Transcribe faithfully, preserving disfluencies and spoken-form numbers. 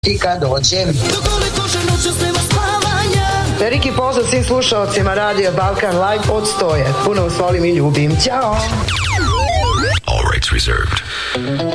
I kad dođem. Veliki pozdrav svim slušalcima Radio Balkan Live od Stoje. Puno vas volim i ljubim. Ćao! All rights reserved.